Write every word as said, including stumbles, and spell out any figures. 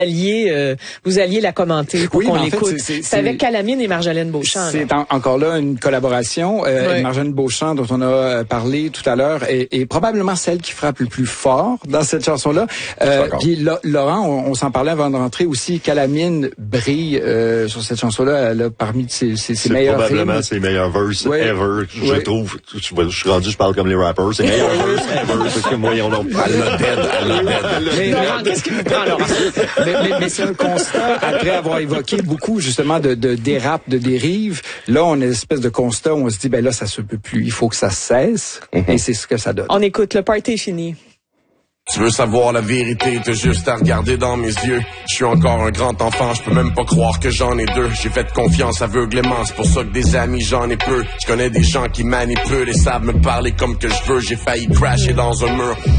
alliez, euh, vous alliez la commenter pour oui, qu'on en l'écoute. fait, c'est, c'est, c'est avec Calamine et Marjolaine Beauchamp. C'est en, encore là une collaboration. Euh, oui. Marjolaine Beauchamp, dont on a parlé tout à l'heure, est, est probablement celle qui frappe le plus fort dans cette chanson-là. Euh, puis Lo- Laurent, on, on s'en parlait avant de rentrer aussi. Calamine brille euh, sur cette chanson-là. Elle a parmi ses, ses, ses meilleurs rimes. C'est probablement ses meilleurs verses oui. ever. Je oui. trouve. Je, je suis rendu, je parle comme les rappers. C'est meilleurs verses ever. Parce que moi, on a elle l'a dead, elle l'a dead. Mais, Laurent, qu'est-ce qui vous prend, Laurent? mais, mais, mais c'est un constat, après avoir évoqué beaucoup justement de, de dérapes, de dérives, là on a une espèce de constat où on se dit, ben là ça se peut plus, il faut que ça cesse, mm-hmm. et c'est ce que ça donne. On écoute, le party est fini. Tu veux savoir la vérité, t'as juste à regarder dans mes yeux. Je suis encore un grand enfant, je peux même pas croire que j'en ai deux. J'ai fait confiance aveuglément, c'est pour ça que des amis j'en ai peu. Je connais des gens qui manipulent et savent me parler comme que je veux. J'ai failli crasher dans un mur.